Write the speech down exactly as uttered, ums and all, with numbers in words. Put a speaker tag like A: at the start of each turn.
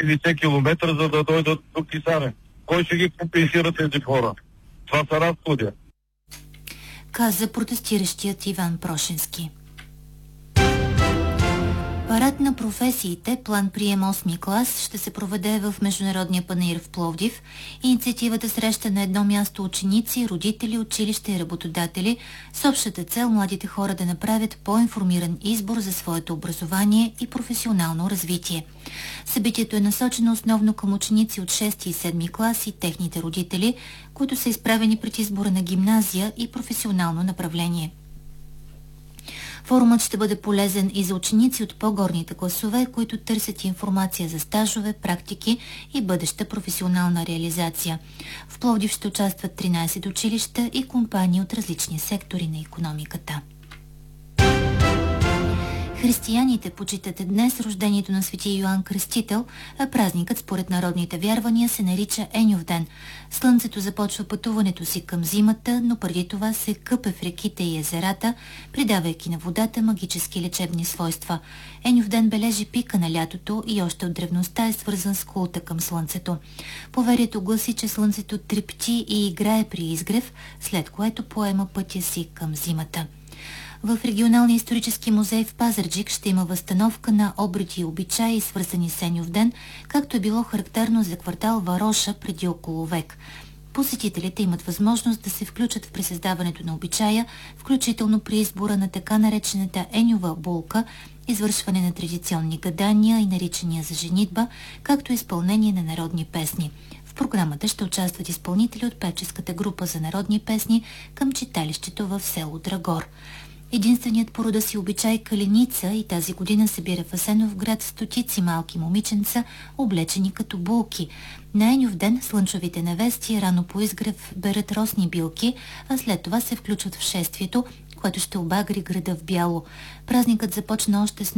A: петдесет километра, за да дойдат до Кисаре. Кой ще ги компенсира тези хора? Това са разходи.
B: Каза протестиращият Иван Прошински. Парад на професиите, план прием осми клас, ще се проведе в Международния панаир в Пловдив. Инициативата среща на едно място ученици, родители, училища и работодатели с общата цел младите хора да направят по-информиран избор за своето образование и професионално развитие. Събитието е насочено основно към ученици от шести и седми клас и техните родители, които са изправени пред избора на гимназия и професионално направление. Форумът ще бъде полезен и за ученици от по-горните класове, които търсят информация за стажове, практики и бъдеща професионална реализация. В Пловдив ще участват тринайсет училища и компании от различни сектори на икономиката. Християните почитат днес рождението на свети Йоан Кръстител, а празникът според народните вярвания се нарича Еньовден. Слънцето започва пътуването си към зимата, но преди това се къпе в реките и езерата, придавайки на водата магически лечебни свойства. Еньовден бележи пика на лятото и още от древността е свързан с култа към слънцето. Поверието гласи, че слънцето трепти и играе при изгрев, след което поема пътя си към зимата. В Регионалния исторически музей в Пазарджик ще има възстановка на обреди и обичаи, свързани с Еньовден, както е било характерно за квартал Вароша преди около век. Посетителите имат възможност да се включат в пресъздаването на обичая, включително при избора на така наречената еньова булка, извършване на традиционни гадания и наричания за женитба, както и изпълнение на народни песни. В програмата ще участват изпълнители от певческата група за народни песни към читалището в село Драгор. Единственият по рода си обичай каленица и тази година събира в Асеновград стотици малки момиченца, облечени като булки. На Еньовден слънчовите невести рано по изгрев берат росни билки, а след това се включват в шествието, което ще обагри града в бяло. Празникът започна още с